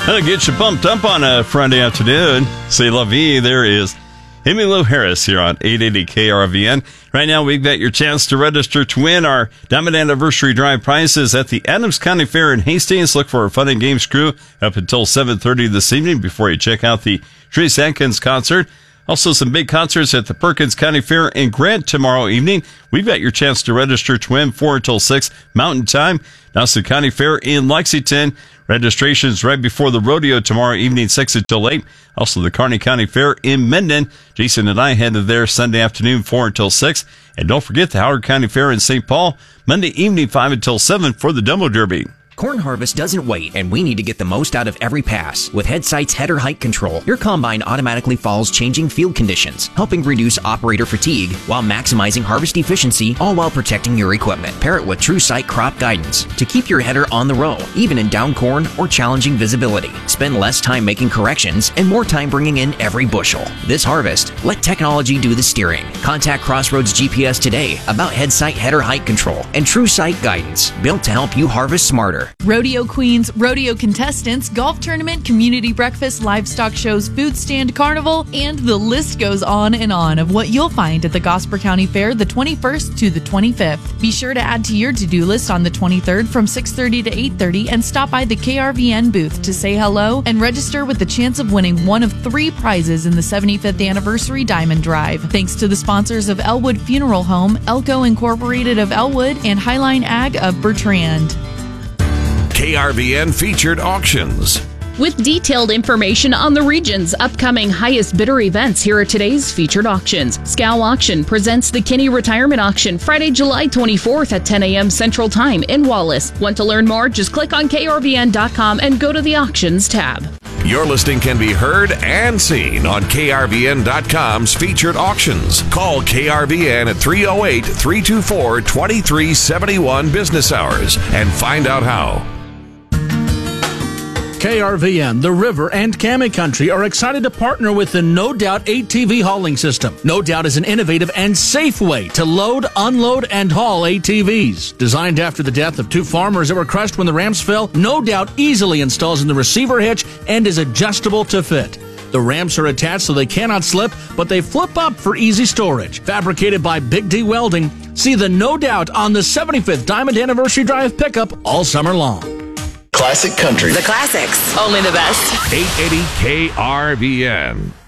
That'll get you pumped up on a Friday afternoon. C'est la vie. There is Emmylou Harris here on 880 KRVN. Right now, we've got your chance to register to win our Diamond Anniversary Drive prizes at the Adams County Fair in Hastings. Look for our Fun and Games crew up until 7:30 this evening before you check out the Trace Atkins concert. Also, some big concerts at the Perkins County Fair in Grant tomorrow evening. We've got your chance to register to win 4 until 6 Mountain Time. Nelson County Fair in Lexington. Registrations right before the rodeo tomorrow evening, 6 until 8. Also, the Kearney County Fair in Mendon. Jason and I headed there Sunday afternoon, 4 until 6. And don't forget the Howard County Fair in St. Paul, Monday evening, 5 until 7 for the Demo Derby. Corn harvest doesn't wait, and we need to get the most out of every pass. With Headsight's header height control, your combine automatically follows changing field conditions, helping reduce operator fatigue while maximizing harvest efficiency, all while protecting your equipment. Pair it with TrueSight crop guidance to keep your header on the row, even in down corn or challenging visibility. Spend less time making corrections and more time bringing in every bushel. This harvest, let technology do the steering. Contact Crossroads GPS today about Headsight header height control and TrueSight guidance, built to help you harvest smarter. Rodeo queens, rodeo contestants, golf tournament, community breakfast, livestock shows, food stand, carnival, and the list goes on and on of what you'll find at the Gosper County Fair the 21st to the 25th. Be sure to add to your to-do list on the 23rd from 6:30 to 8:30 and stop by the KRVN booth to say hello and register with the chance of winning one of 3 prizes in the 75th Anniversary Diamond Drive. Thanks to the sponsors of Elwood Funeral Home, Elko Incorporated of Elwood, and Highline Ag of Bertrand. KRVN Featured Auctions. With detailed information on the region's upcoming highest bidder events, here are today's featured auctions. Scow Auction presents the Kinney Retirement Auction Friday, July 24th at 10 a.m. Central Time in Wallace. Want to learn more? Just click on krvn.com and go to the Auctions tab. Your listing can be heard and seen on krvn.com's Featured Auctions. Call KRVN at 308-324-2371 business hours and find out how. KRVN, the River, and Cammie Country are excited to partner with the No Doubt ATV hauling system. No Doubt is an innovative and safe way to load, unload, and haul ATVs. Designed after the death of 2 farmers that were crushed when the ramps fell, No Doubt easily installs in the receiver hitch and is adjustable to fit. The ramps are attached so they cannot slip, but they flip up for easy storage. Fabricated by Big D Welding, see the No Doubt on the 75th Diamond Anniversary Drive pickup all summer long. Classic country. The classics. Only the best. 880 KRVN.